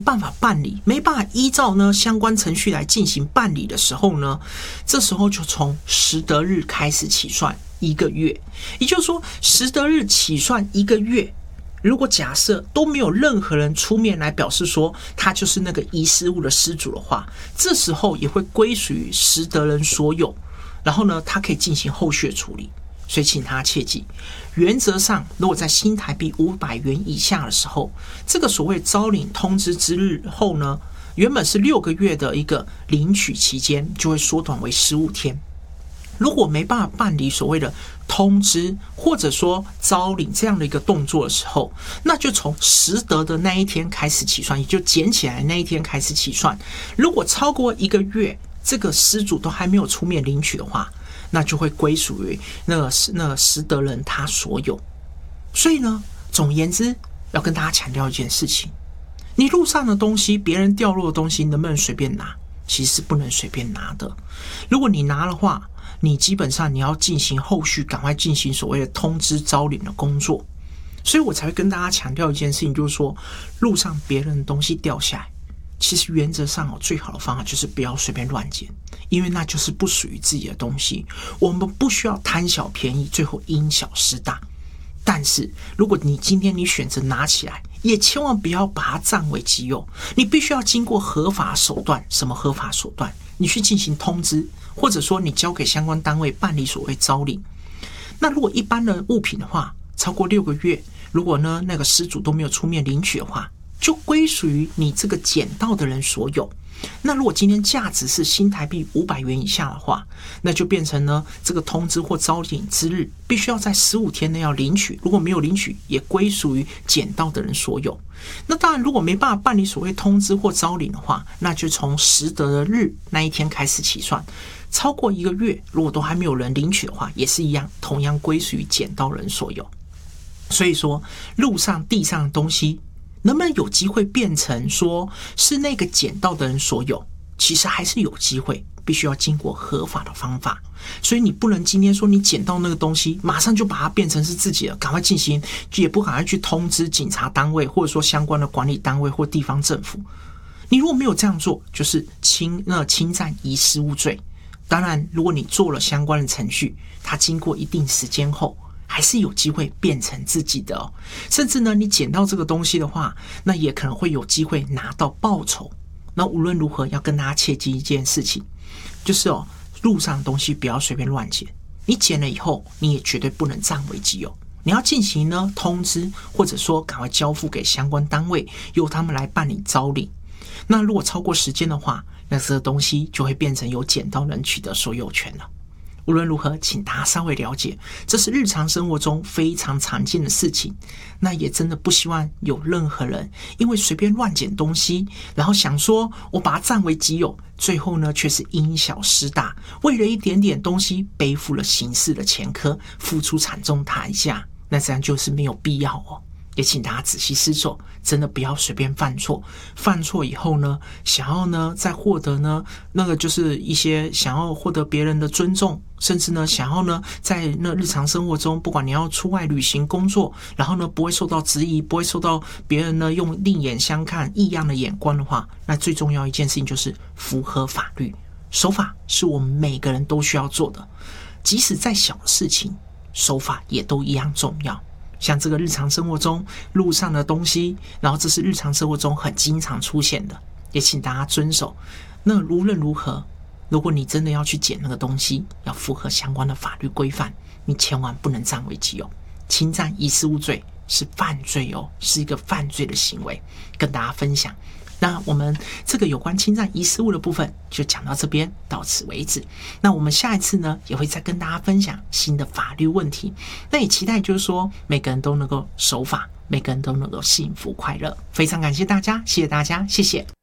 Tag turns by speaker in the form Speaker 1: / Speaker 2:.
Speaker 1: 办法办理，没办法依照呢相关程序来进行办理的时候呢，这时候就从实得日开始起算1个月。也就是说，实得日起算1个月，如果假设都没有任何人出面来表示说他就是那个遗失物的失主的话，这时候也会归属于实得人所有，然后呢，他可以进行后续的处理。所以请他切记，原则上如果在新台币500元以下的时候，这个所谓招领通知之日后呢，原本是6个月的一个领取期间，就会缩短为15天。如果没办法办理所谓的通知或者说招领这样的一个动作的时候，那就从实得的那一天开始起算，也就捡起来那一天开始起算。如果超过1个月，这个失主都还没有出面领取的话，那就会归属于那个实得人他所有。所以呢，总言之，要跟大家强调一件事情：你路上的东西，别人掉落的东西，能不能随便拿？其实是不能随便拿的。如果你拿的话，你基本上你要进行后续赶快进行所谓的通知招领的工作。所以我才会跟大家强调一件事情，就是说路上别人的东西掉下来，其实原则上最好的方法就是不要随便乱捡，因为那就是不属于自己的东西。我们不需要贪小便宜，最后因小失大。但是如果你今天你选择拿起来，也千万不要把它占为己有，你必须要经过合法手段。什么合法手段？你去进行通知，或者说你交给相关单位办理所谓招领。那如果一般的物品的话，超过6个月，如果呢那个失主都没有出面领取的话，就归属于你这个捡到的人所有。那如果今天价值是新台币500元以下的话，那就变成呢这个通知或招领之日必须要在15天内要领取，如果没有领取，也归属于捡到的人所有。那当然，如果没办法办理所谓通知或招领的话，那就从实得的日那一天开始起算。超过1个月，如果都还没有人领取的话，也是一样，同样归属于捡到人所有。所以说，路上地上的东西能不能有机会变成说是那个捡到的人所有，其实还是有机会，必须要经过合法的方法。所以你不能今天说你捡到那个东西马上就把它变成是自己的，赶快进行，也不赶快去通知警察单位或者说相关的管理单位或地方政府。你如果没有这样做，就是侵占遗失物罪。当然如果你做了相关的程序，它经过一定时间后还是有机会变成自己的哦。甚至呢，你捡到这个东西的话，那也可能会有机会拿到报酬。那无论如何，要跟大家切记一件事情，就是路上的东西不要随便乱捡。你捡了以后，你也绝对不能占为己有。你要进行呢通知，或者说赶快交付给相关单位，由他们来办理招领。那如果超过时间的话，那这个东西就会变成由捡到人取得所有权了。无论如何，请大家稍微了解，这是日常生活中非常常见的事情。那也真的不希望有任何人因为随便乱捡东西，然后想说我把它占为己有，最后呢却是因小失大，为了一点点东西背负了刑事的前科，付出惨重代价，那这样就是没有必要哦。也请大家仔细思索，真的不要随便犯错。犯错以后呢，想要呢再获得呢那个就是一些想要获得别人的尊重，甚至呢想要呢在那日常生活中，不管你要出外旅行工作，然后呢不会受到质疑，不会受到别人呢用另眼相看异样的眼光的话，那最重要一件事情就是符合法律。守法是我们每个人都需要做的，即使再小的事情，守法也都一样重要。像这个日常生活中路上的东西，然后这是日常生活中很经常出现的，也请大家遵守。那无论如何，如果你真的要去捡那个东西，要符合相关的法律规范，你千万不能占为己有。侵占遗失物罪是犯罪哦，是一个犯罪的行为，跟大家分享。那我们这个有关侵占遗失物的部分就讲到这边，到此为止。那我们下一次呢，也会再跟大家分享新的法律问题。那也期待就是说，每个人都能够守法，每个人都能够幸福快乐。非常感谢大家，谢谢大家，谢谢。